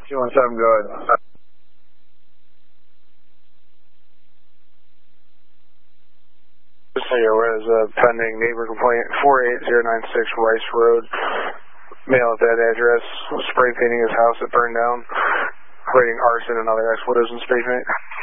217, go ahead. Just so you're aware, there's a pending neighbor complaint, 48096 Rice Road. Male at that address, spray painting his house that burned down, creating arson and other expletives in spray paint.